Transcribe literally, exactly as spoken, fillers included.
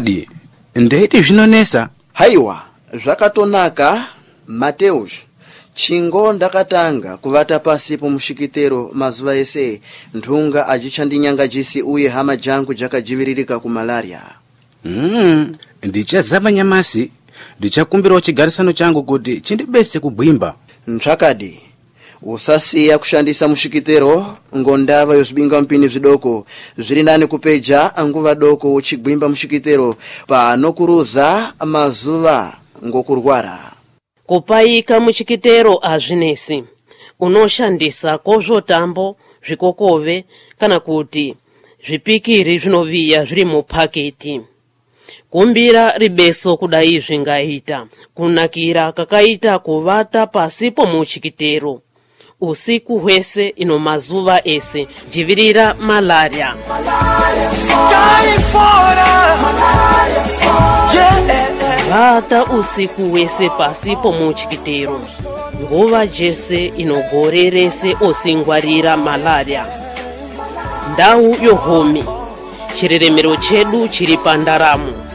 Chokwadi ndeti zvinonesa. Haiwa zvakatonaka Mateus. Chingo ndakatanga kuvata pasi pomushikitero mazuva ese nthunga ajichandinyanga jisi uye hama jangu jakajiviririka ku malaria. Mm, ndichazama nyamasi ndichakumbirawo chigarisano changu kuti chindibese kugwimba. Ntsvakadi usasiya kushandisa mushikitero ngondava yozvibinga mpini zvidoko zviri nani kupeja anguva doko uchigwimba mushikitero pano kuruza mazuva ngokurwara. Kupayika muchikitero azvinesi. Unoshandisa kozvotambo zvikokove kana kuti zvipikiri zvinoviya zviri mupaketi. Kumbira ribeso kudai zvingaita kunakira kakaita kuvata pasi pomuchikitero usiku hwese ino mazuva ese jivirira malaria. Vata usiku hwese pasi pomuchikitero nguva jese inogorerese osingwarira malaria. Ndau yohomi chireremero chedu chiri pandaramo.